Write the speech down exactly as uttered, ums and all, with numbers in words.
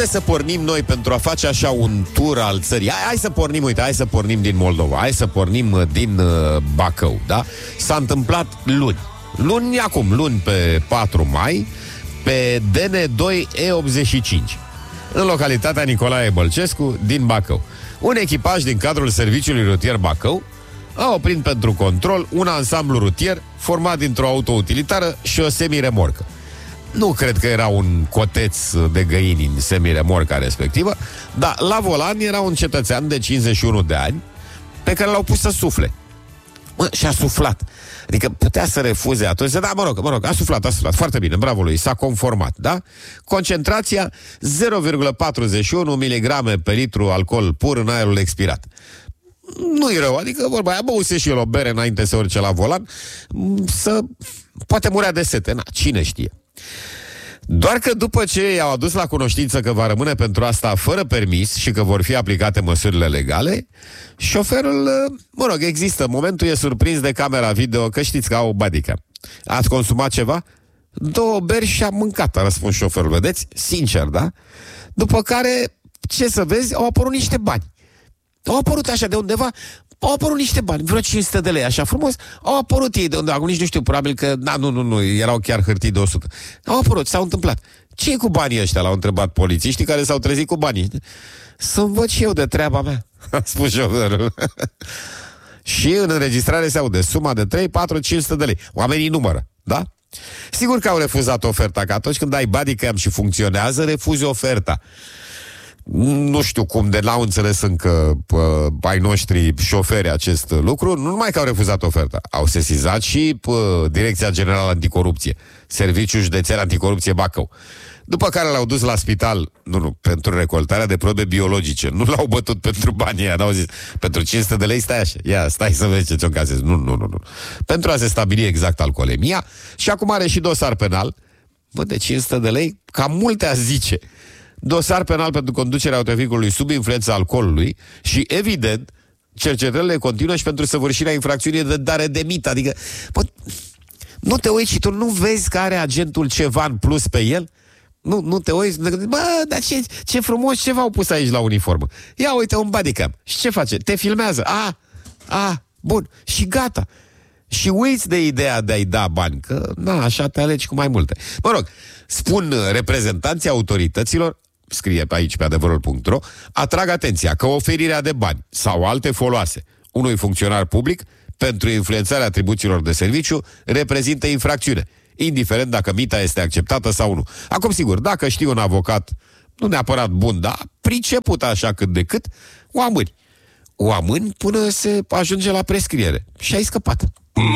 să pornim noi pentru a face așa un tur al țării. Hai, hai să pornim, uite, hai să pornim din Moldova, hai să pornim din uh, Bacău, da? S-a întâmplat luni. Luni, acum, luni pe patru mai, pe D N doi E optzeci și cinci, în localitatea Nicolae Bălcescu din Bacău. Un echipaj din cadrul Serviciului Rutier Bacău a oprit pentru control un ansamblu rutier format dintr-o autoutilitară și o semiremorcă. Nu cred că era un coteț de găini în semiremorca respectivă, dar la volan era un cetățean de cincizeci și unu de ani pe care l-au pus să sufle. Mă, și a suflat. Adică putea să refuze atunci. Da, mă rog, mă rog, a suflat, a suflat. Foarte bine, bravo lui, s-a conformat, da? Concentrația zero virgulă patruzeci și unu miligrame pe litru alcool pur în aerul expirat. Nu-i rău, adică vorba aia, băuse și el o bere înainte să urce la volan, să... poate murea de sete, na, cine știe. Doar că după ce i-au adus la cunoștință că va rămâne pentru asta fără permis și că vor fi aplicate măsurile legale, șoferul, mă rog, există, momentul e surprins de camera video, că știți că au bodycam. Ați consumat ceva? Două beri și am mâncat, a răspuns șoferul, vedeți? Sincer, da? După care, ce să vezi, au apărut niște bani. Au apărut așa de undeva, au apărut niște bani, vreo cinci sute de lei, așa frumos, au apărut ei de undeva, acum nici nu știu, probabil că, na, nu, nu, nu, erau chiar hârtii de o sută. Au apărut, s-au întâmplat. Ce-i cu banii ăștia? L-au întrebat polițiștii care s-au trezit cu banii. Să-mi văd și eu de treaba mea, a spus șoferul. Și în înregistrare se aude suma de trei, patru, cinci sute de lei. Oamenii numără, da? Sigur că au refuzat oferta, că atunci când ai bodycam și funcționează, refuzi oferta. Nu știu cum, de n-au înțeles încă pă, ai noștri șoferi acest lucru. Nu numai că au refuzat oferta, au sesizat și pă, Direcția Generală Anticorupție, Serviciul Județean Anticorupție Bacău. După care l-au dus la spital, nu, nu, pentru recoltarea de probe biologice. Nu l-au bătut pentru banii ăia, n-au zis, pentru cinci sute de lei stai așa, ia, stai să vezi ce ți-o încasezi. Nu, nu, nu, nu. Pentru a se stabili exact alcoolemia. Și acum are și dosar penal. Bă, de cinci sute de lei, cam multe a zice. Dosar penal pentru conducerea autovehiculului sub influența alcoolului și, evident, cercetările continuă și pentru săvârșirea infracțiunii de dare de mită. Adică, bă, nu te uiți și tu nu vezi că are agentul ceva în plus pe el? Nu, nu te uiți? Bă, dar ce, ce frumos ceva au pus aici la uniformă. Ia uite, un bodycam. Și ce face? Te filmează. A, a, bun. Și gata. Și uiți de ideea de a-i da bani, că, na, așa te alegi cu mai multe. Mă rog, spun reprezentanții autorităților, scrie pe aici pe adevărul punct ro, atrag atenția că oferirea de bani sau alte foloase unui funcționar public pentru influențarea atribuțiilor de serviciu reprezintă infracțiune, indiferent dacă mita este acceptată sau nu. Acum, sigur, dacă știi un avocat, nu neapărat bun, dar priceput așa cât de cât, o amâni. O amâni până se ajunge la prescriere. Și ai scăpat.